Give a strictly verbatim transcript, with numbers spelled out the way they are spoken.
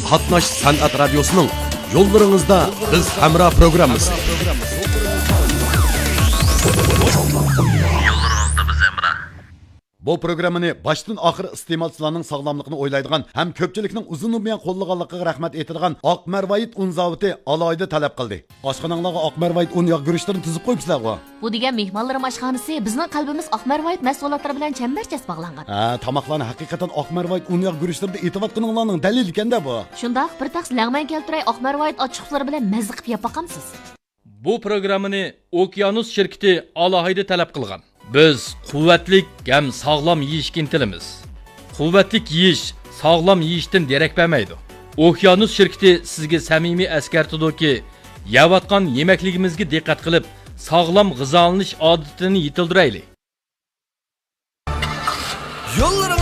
Qatnash San'at Radiosu'nun Yollarınızda Biz Hamra programması. Bu programını baştan ahir iste'molchilarning sog'lomligini o'ylaydigan ham ko'pchilikning uzun umriyan qo'llaganligiga rahmat aytadigan Oqmarvoyit un zavodi alohida talab qildi. Oshxonanglarga Oqmarvoyit un yog' guruchlarini tizib qo'yibsizlar-ku. Bu degan mehmonlarım oshxonasi bizning qalbimiz Oqmarvoyit mahsulotlari bilan chambarchas bog'langan. Ha, tamoqlarni haqiqatan Oqmarvoyit un yog' guruchlarida aytayotganinglarning dalili ekanda bu. Shundoq bir taqs lag'man keltiray Oqmarvoyit ochiqlari bilan mazza qilib yeb boqamsiz. Bu programmani Okeanus şirketi alohida talab qilgan. Biz quvvatlik ham sog'lom yeyishga intilamiz. Quvvatlik yeyish sog'lom yeyishdan derak bermaydi. Okeanus şirketi sizga samimiy eskartidiki, yeyotgan yemekligimizga diqqat qilib, sog'lom g'izolanish odatini yetildiraylik. Yo'llarim